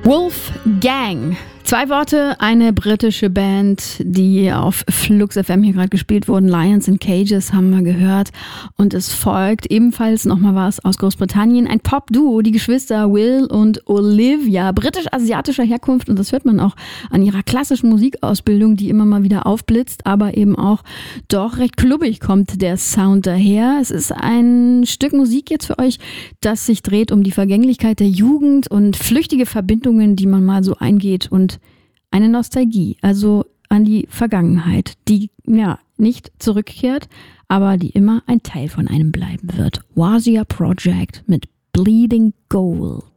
Wolfgang. 2 Worte, eine britische Band, die auf Flux FM hier gerade gespielt wurden. Lions in Cages haben wir gehört. Und es folgt ebenfalls nochmal was aus Großbritannien. Ein Pop-Duo, die Geschwister Will und Olivia, britisch-asiatischer Herkunft. Und das hört man auch an ihrer klassischen Musikausbildung, die immer mal wieder aufblitzt, aber eben auch doch recht klubbig kommt der Sound daher. Es ist ein Stück Musik jetzt für euch, das sich dreht um die Vergänglichkeit der Jugend und flüchtige Verbindungen, die man mal so eingeht, und eine Nostalgie, also an die Vergangenheit, die ja nicht zurückkehrt, aber die immer ein Teil von einem bleiben wird. Wazia Project mit Bleeding Gold.